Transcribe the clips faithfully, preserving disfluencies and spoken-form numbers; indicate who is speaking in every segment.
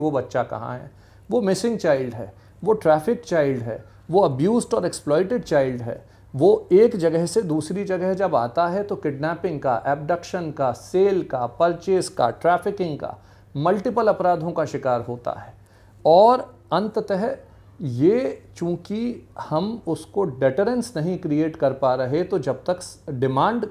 Speaker 1: वो बच्चा कहाँ है, वो मिसिंग चाइल्ड है, वो ट्रैफिक चाइल्ड है, वो अब्यूज्ड और एक्सप्लॉइटेड चाइल्ड है। वो एक जगह से दूसरी जगह जब आता है तो किडनैपिंग का, एब्डक्शन का, सेल का, परचेज का, ट्रैफिकिंग का, मल्टीपल अपराधों का शिकार होता है। और अंततः ये चूंकि हम उसको डेटरेंस नहीं क्रिएट कर पा रहे, तो जब तक डिमांड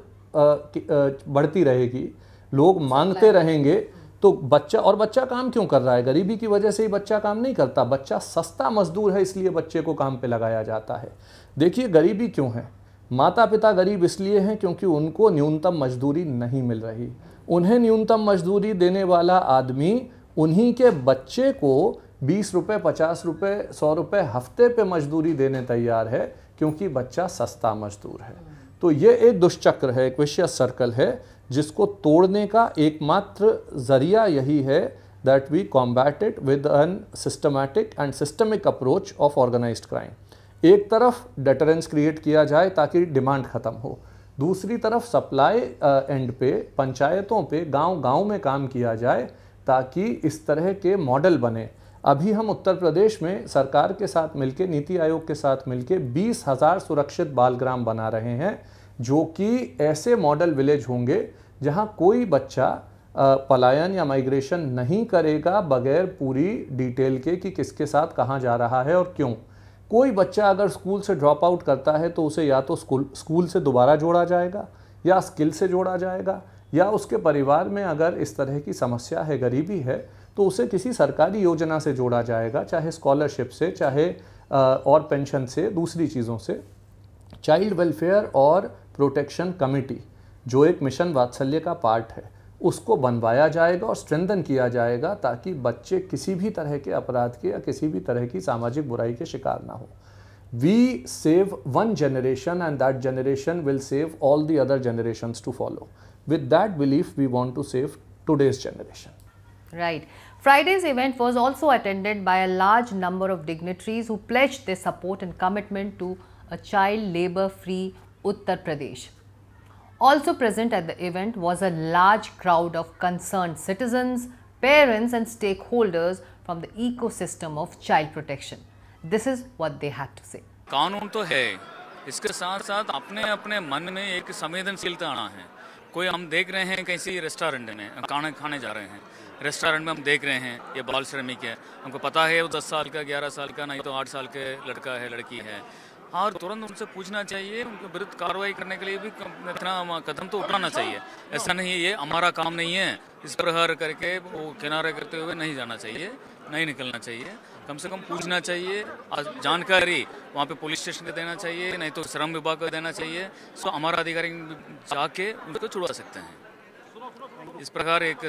Speaker 1: बढ़ती रहेगी, लोग मांगते रहेंगे, तो बच्चा और बच्चा काम क्यों कर रहा है? गरीबी की वजह से ही बच्चा काम नहीं करता। बच्चा सस्ता मजदूर है, इसलिए बच्चे को काम पे लगाया जाता है। देखिए गरीबी क्यों है? माता पिता गरीब इसलिए हैं क्योंकि उनको न्यूनतम मजदूरी नहीं मिल रही। उन्हें न्यूनतम मजदूरी देने वाला आदमी उन्हीं के बच्चे को बीस रुपये, पचास रुपये, सौ रुपये हफ्ते पे मजदूरी देने तैयार है, क्योंकि बच्चा सस्ता मजदूर है। तो ये एक दुष्चक्र है, एक विशियस सर्कल है, जिसको तोड़ने का एकमात्र जरिया यही है that we combat it with N systematic and systemic approach of organised crime. एक तरफ डेटरेंस क्रिएट किया जाए ताकि डिमांड ख़त्म हो, दूसरी तरफ सप्लाई एंड पे पंचायतों पे गांव गांव में काम किया जाए ताकि इस तरह के मॉडल बने। अभी हम उत्तर प्रदेश में सरकार के साथ मिलके, नीति आयोग के साथ मिलके बीस हज़ार सुरक्षित बालग्राम बना रहे हैं, जो कि ऐसे मॉडल विलेज होंगे जहां कोई बच्चा पलायन या माइग्रेशन नहीं करेगा बगैर पूरी डिटेल के कि किसके साथ कहां जा रहा है और क्यों। कोई बच्चा अगर स्कूल से ड्रॉप आउट करता है तो उसे या तो स्कूल स्कूल से दोबारा जोड़ा जाएगा, या स्किल से जोड़ा जाएगा, या उसके परिवार में अगर इस तरह की समस्या है, गरीबी है, तो उसे किसी सरकारी योजना से जोड़ा जाएगा, चाहे स्कॉलरशिप से, चाहे और पेंशन से, दूसरी चीज़ों से। चाइल्ड वेलफेयर और प्रोटेक्शन कमेटी, जो एक मिशन वात्सल्य का पार्ट है, उसको बनवाया जाएगा और स्ट्रेंथन किया जाएगा ताकि बच्चे किसी भी तरह के अपराध के या किसी भी तरह की सामाजिक बुराई के शिकार ना हो। We save one generation and that generation will save all the other generations to follow. With that belief we want to save today's generation.
Speaker 2: Right. Friday's event was also attended by a large number of dignitaries who pledged their support and commitment to a child labor-free Uttar Pradesh. Also present at the event was a large crowd of concerned citizens, parents and stakeholders from the ecosystem of child protection. This is what they had to say.
Speaker 3: कानून तो है, इसके साथ साथ अपने अपने मन में एक संवेदनशीलता आना है। कोई हम देख रहे हैं किसी रेस्टोरेंट में खाना खाने जा रहे हैं, रेस्टोरेंट में हम देख रहे हैं ये बाल श्रमिक है, हमको पता है वो दस साल का, ग्यारह साल का, नहीं तो आठ साल के लड़का है, लड़की है, और तुरंत उनसे पूछना चाहिए, उनके विरुद्ध कार्रवाई करने के लिए भी इतना कदम तो उठाना चाहिए। ऐसा नहीं है ये हमारा काम नहीं है, इस प्रकार करके वो किनारे करते हुए नहीं जाना चाहिए, नहीं निकलना चाहिए। कम से कम पूछना चाहिए, जानकारी वहाँ पे पुलिस स्टेशन को देना चाहिए, नहीं तो श्रम विभाग को देना चाहिए। सो हमारा अधिकारी जाके उनको छुड़वा सकते हैं। इस प्रकार एक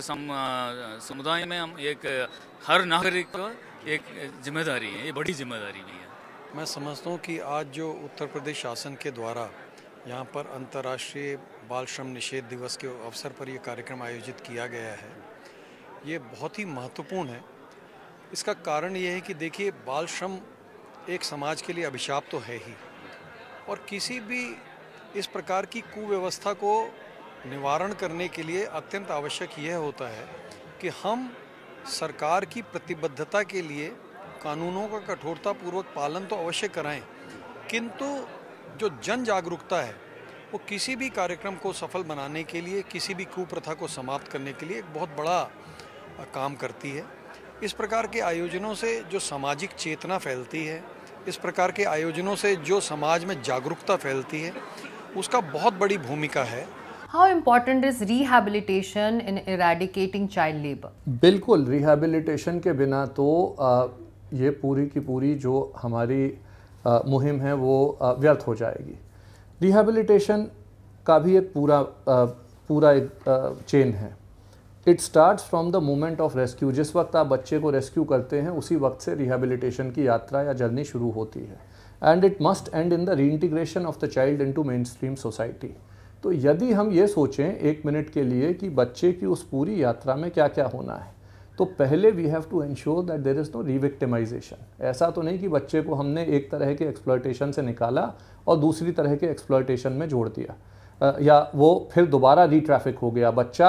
Speaker 3: समुदाय में हम एक हर नागरिक को एक जिम्मेदारी है, ये बड़ी जिम्मेदारी भी है।
Speaker 4: मैं समझता हूँ कि आज जो उत्तर प्रदेश शासन के द्वारा यहाँ पर अंतर्राष्ट्रीय बाल श्रम निषेध दिवस के अवसर पर ये कार्यक्रम आयोजित किया गया है, ये बहुत ही महत्वपूर्ण है। इसका कारण ये है कि देखिए, बाल श्रम एक समाज के लिए अभिशाप तो है ही, और किसी भी इस प्रकार की कुव्यवस्था को निवारण करने के लिए अत्यंत आवश्यक यह होता है कि हम सरकार की प्रतिबद्धता के लिए कानूनों का कठोरतापूर्वक पालन तो अवश्य कराएं, किंतु जो जन जागरूकता है वो किसी भी कार्यक्रम को सफल बनाने के लिए, किसी भी कुप्रथा को समाप्त करने के लिए एक बहुत बड़ा काम करती है। इस प्रकार के आयोजनों से जो सामाजिक चेतना फैलती है, इस प्रकार के आयोजनों से जो समाज में जागरूकता फैलती है, उसका बहुत बड़ी भूमिका है।
Speaker 2: How important is rehabilitation in eradicating child labor?
Speaker 1: बिल्कुल, रिहैबिलिटेशन के बिना तो आ, ये पूरी की पूरी जो हमारी आ, मुहिम है वो आ, व्यर्थ हो जाएगी। रिहैबिलिटेशन का भी एक पूरा आ, पूरा एक चेन है। It starts from the moment of rescue. जिस वक्त आप बच्चे को रेस्क्यू करते हैं उसी वक्त से रिहैबिलिटेशन की यात्रा या जर्नी शुरू होती है, and it must and in the reintegration of the child into main stream society. तो यदि हम ये सोचें एक मिनट के लिए कि बच्चे की उस पूरी यात्रा में क्या क्या होना है, तो पहले we have to ensure that there is no रिविक्टिमाइजेशन। ऐसा तो नहीं कि बच्चे को हमने एक तरह के एक्सप्लॉयटेशन से निकाला और दूसरी तरह के एक्सप्लॉयटेशन में जोड़ दिया, या वो फिर दोबारा रीट्रैफिक हो गया। बच्चा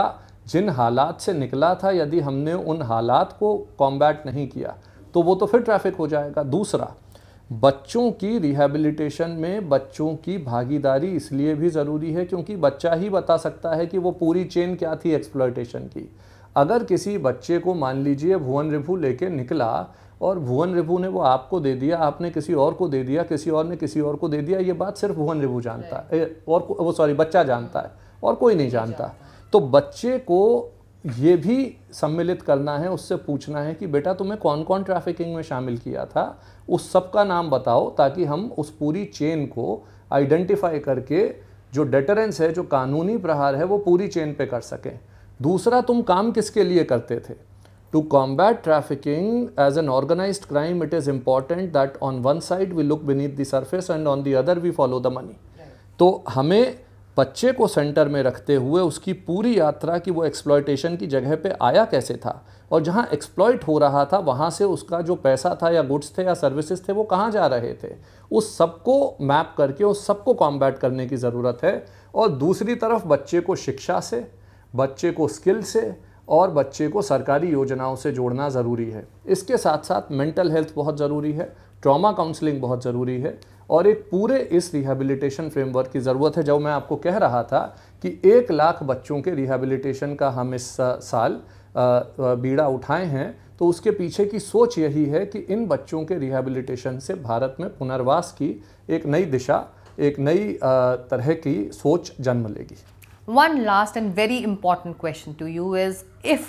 Speaker 1: जिन हालात से निकला था, यदि हमने उन हालात को कॉम्बैट नहीं किया तो वो तो फिर ट्रैफिक हो जाएगा। दूसरा, बच्चों की रिहैबिलिटेशन में बच्चों की भागीदारी इसलिए भी ज़रूरी है क्योंकि बच्चा ही बता सकता है कि वो पूरी चेन क्या थी एक्सप्लॉयटेशन की। अगर किसी बच्चे को मान लीजिए भुवन रिभू लेके निकला और भुवन रिभू ने वो आपको दे दिया, आपने किसी और को दे दिया, किसी और ने किसी और को दे दिया, ये बात सिर्फ भुवन रिभू जानता है और वो सॉरी बच्चा जानता है और कोई नहीं जानता। तो बच्चे को ये भी सम्मिलित करना है, उससे पूछना है कि बेटा तुम्हें कौन कौन ट्रैफिकिंग में शामिल किया था, उस सब का नाम बताओ, ताकि हम उस पूरी चेन को आइडेंटिफाई करके जो डेटरेंस है, जो कानूनी प्रहार है, वो पूरी चेन पे कर सकें। दूसरा, तुम काम किसके लिए करते थे? To combat trafficking as an organised crime, it is important that on one side we look beneath the surface and on the other we follow the money. तो हमें बच्चे को सेंटर में रखते हुए उसकी पूरी यात्रा की वो एक्सप्लॉयटेशन की जगह पे आया कैसे था और जहाँ एक्सप्लॉयट हो रहा था वहाँ से उसका जो पैसा था या गुड्स थे या सर्विसेज थे वो कहाँ जा रहे थे, उस सबको मैप करके उस सबको कॉम्बैट करने की ज़रूरत है। और दूसरी तरफ बच्चे को शिक्षा से, बच्चे को स्किल से और बच्चे को सरकारी योजनाओं से जोड़ना ज़रूरी है। इसके साथ साथ मेंटल हेल्थ बहुत ज़रूरी है, ट्रॉमा काउंसलिंग बहुत ज़रूरी है और एक पूरे इस रिहैबिलिटेशन फ्रेमवर्क की ज़रूरत है। जब मैं आपको कह रहा था कि एक लाख बच्चों के रिहैबिलिटेशन का हम इस साल बीड़ा उठाए हैं, तो उसके पीछे की सोच यही है कि इन बच्चों के रिहैबिलिटेशन से भारत में पुनर्वास की एक नई दिशा, एक नई तरह की सोच जन्म लेगी।
Speaker 2: One last and very important question to you is, if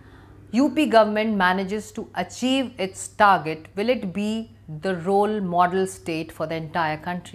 Speaker 2: U P government manages to achieve its target, will it be the role model state for the entire country?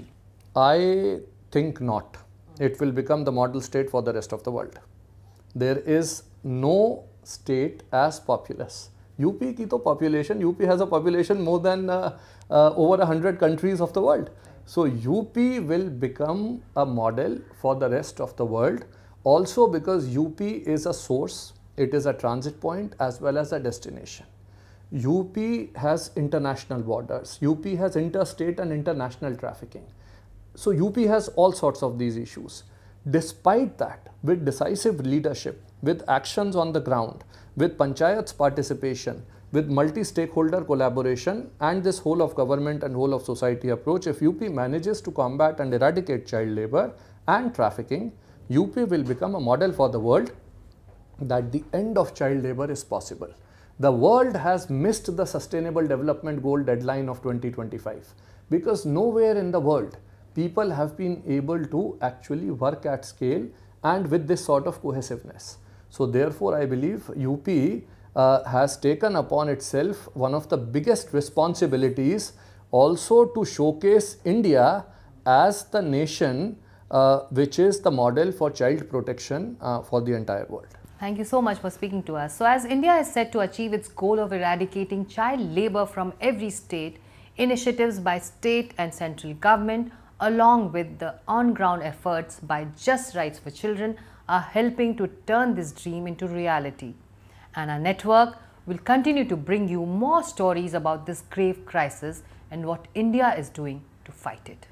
Speaker 1: I think not. It will become the model state for the rest of the world. There is no state as populous. U P की तो population, U P has a population more than uh, uh, over a hundred countries of the world. So U P will become a model for the rest of the world, also because U P is a source, it is a transit point as well as a destination. U P has international borders, U P has interstate and international trafficking. So U P has all sorts of these issues. Despite that, with decisive leadership, with actions on the ground, with panchayats participation, with multi-stakeholder collaboration and this whole of government and whole of society approach, if U P manages to combat and eradicate child labor and trafficking, U P will become a model for the world that the end of child labor is possible. The world has missed the Sustainable Development Goal deadline of twenty twenty-five because nowhere in the world people have been able to actually work at scale and with this sort of cohesiveness. So therefore, I believe U P uh, has taken upon itself one of the biggest responsibilities also to showcase India as the nation uh, which is the model for child protection uh, for the entire world.
Speaker 2: Thank you so much for speaking to us. So as India is set to achieve its goal of eradicating child labor from every state, initiatives by state and central government along with the on-ground efforts by Just Rights for Children are helping to turn this dream into reality. And our network will continue to bring you more stories about this grave crisis and what India is doing to fight it.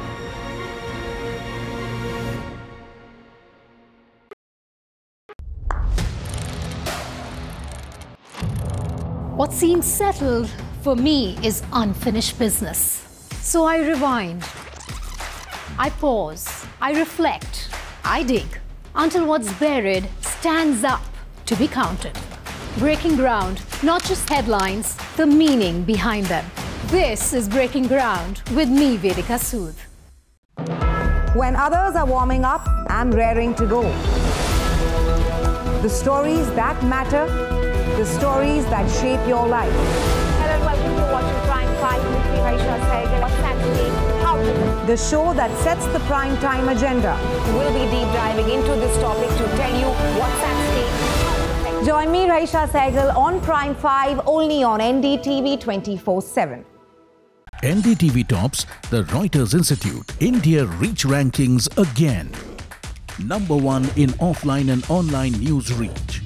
Speaker 5: What seems settled for me is unfinished business. So I rewind, I pause, I reflect, I dig until what's buried stands up to be counted. Breaking ground, not just headlines, the meaning behind them. This is Breaking Ground with me, Vedika Sood.
Speaker 6: When others are warming up, I'm raring to go. The stories that matter, the stories that shape your life.
Speaker 7: Hello and welcome to watching Prime five with me, Raisha Sehgal. What's Saturday? How to live.
Speaker 6: The show that sets the prime time agenda.
Speaker 7: We'll be deep diving into this topic to tell you what's at stake.
Speaker 6: Join me, Raisha Sehgal, on Prime five, only on N D T V twenty-four seven.
Speaker 8: N D T V tops the Reuters Institute India Reach Rankings again. Number one in offline and online news reach.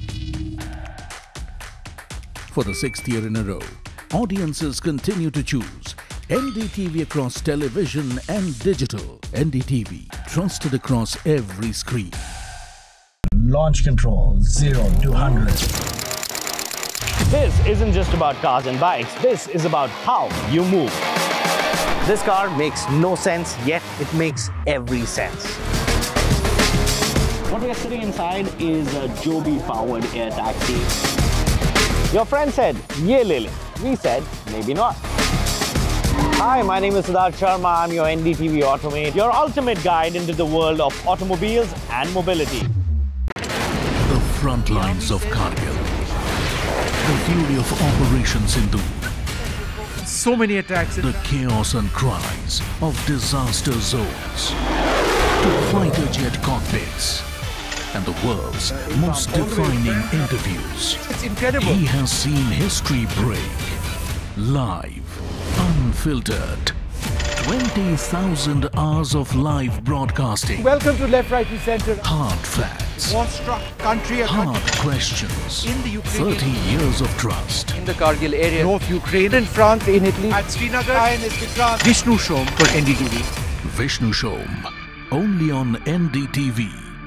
Speaker 8: For the sixth year in a row, audiences continue to choose N D T V across television and digital. N D T V, trusted across every screen.
Speaker 9: Launch control zero to one hundred.
Speaker 10: This isn't just about cars and bikes. This is about how you move. This car makes no sense, yet it makes every sense. What we are sitting inside is a Joby-powered air taxi. Your friend said, "Ye le le." We said, maybe not. Hi, my name is Siddharth Sharma. I'm your N D T V Automate, your ultimate guide into the world of automobiles and mobility.
Speaker 8: The front lines of Kargil. The fury of Operation Sindoor.
Speaker 11: So many attacks.
Speaker 8: The chaos and cries of disaster zones. To fighter jet cockpits. And the world's most defining interviews.
Speaker 11: It's incredible.
Speaker 8: He has seen history break. Live. Unfiltered. twenty thousand hours of live broadcasting.
Speaker 11: Welcome to Left, Right and Centre.
Speaker 8: Hard facts.
Speaker 11: War-struck country.
Speaker 8: Hard questions.
Speaker 11: In the Ukraine.
Speaker 8: thirty years of trust.
Speaker 11: In the Kargil area. North Ukraine. In France. In Italy. At Srinagar. Vishnu Shom for N D T V.
Speaker 8: Vishnu Shom. Only on N D T V.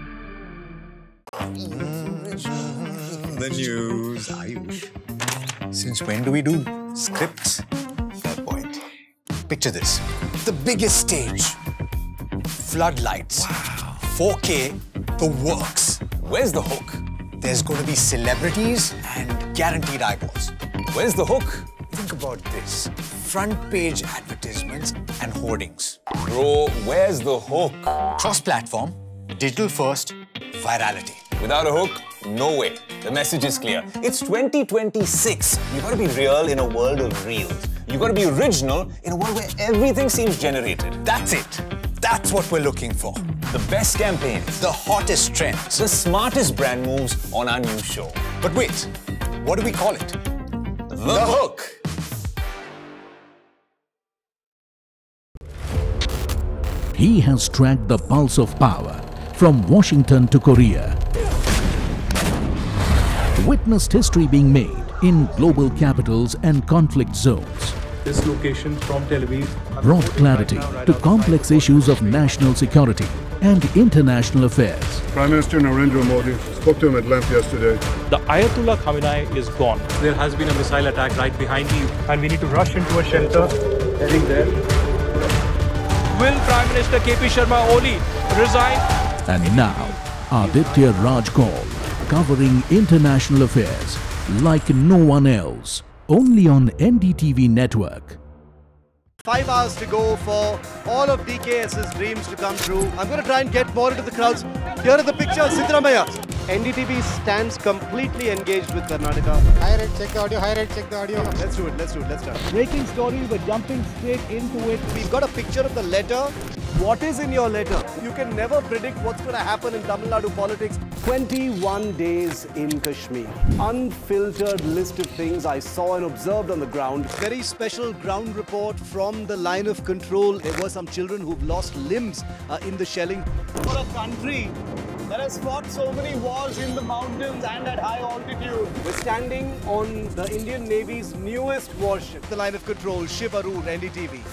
Speaker 12: The news, Ayush. Since when do we do scripts? Fair point. Picture this. The biggest stage. Floodlights. Wow. four K. The works. Where's the hook? There's going to be celebrities and guaranteed eyeballs. Where's the hook? Think about this. Front page advertisements and hoardings. Bro, where's the hook? Cross-platform, digital first, virality. Without a hook, no way. The message is clear. It's twenty twenty-six. You gotta be real in a world of reels. You gotta be original in a world where everything seems generated. That's it. That's what we're looking for. The best campaigns, the hottest trends, the smartest brand moves on our new show. But wait, what do we call it? The, the Hook.
Speaker 8: He has tracked the pulse of power from Washington to Korea. Witnessed history being made in global capitals and conflict zones.
Speaker 13: This location from Tel Aviv
Speaker 8: brought clarity to complex issues of national security and international affairs.
Speaker 14: Prime Minister Narendra Modi spoke to him at length yesterday.
Speaker 13: The Ayatollah Khamenei is gone. There has been a missile attack right behind you, and we need to rush into a shelter. Heading there. Will Prime Minister K P Sharma Oli resign?
Speaker 8: And now, Aditya Raj Kaul, covering international affairs like no one else, only on N D T V network.
Speaker 15: Five hours to go for all of D K S's dreams to come true. I'm going to try and get more into the crowds. Here are the pictures, Siddaramaiah. N D T V stands completely engaged with Karnataka.
Speaker 16: High rate, check the audio, high rate, check the audio.
Speaker 15: Let's do it, let's do it, let's start.
Speaker 11: Breaking story, we're jumping straight into it.
Speaker 15: We've got a picture of the letter. What is in your letter? You can never predict what's going to happen in Tamil Nadu politics. twenty-one days in Kashmir. Unfiltered list of things I saw and observed on the ground. Very special ground report from the line of control. There were some children who've lost limbs uh, in the shelling. For a country that has fought so many wars in the mountains and at high altitude. We're standing on the Indian Navy's newest warship. The line of control, Shiv Arur, N D T V.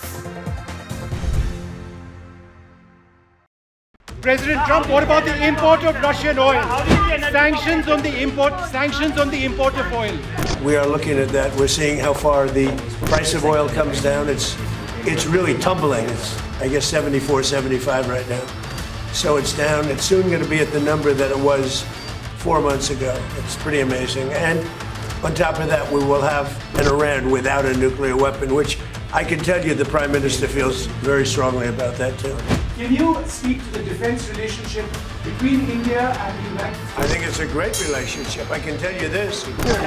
Speaker 11: President Trump, what about the import of Russian oil? Sanctions on the import, sanctions on the import of oil.
Speaker 17: We are looking at that. We're seeing how far the price of oil comes down. It's it's really tumbling. It's, I guess, seventy-four, seventy-five right now. So it's down. It's soon going to be at the number that it was four months ago. It's pretty amazing. And on top of that, we will have an Iran without a nuclear weapon, which I can tell you the Prime Minister feels very strongly about that too.
Speaker 11: Can you speak to the defense relationship between India and the United States?
Speaker 17: I think it's a great relationship. I can tell you this.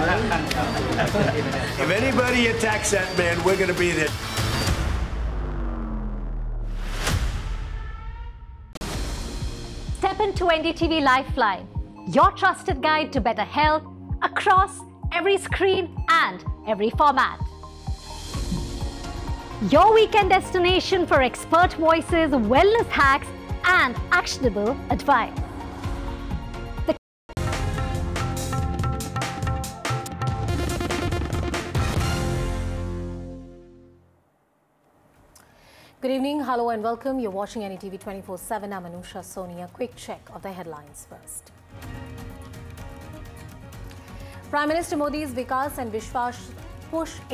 Speaker 17: If anybody attacks that man, we're going to be there.
Speaker 5: Step into N D T V Lifeline, your trusted guide to better health across every screen and every format. Your weekend destination for expert voices, wellness hacks, and actionable advice. The
Speaker 18: Good evening, hello and welcome. You're watching N D T V twenty-four seven. I'm Anusha Soni. A quick check of the headlines first.
Speaker 5: Prime Minister Modi's Vikas and Vishwas push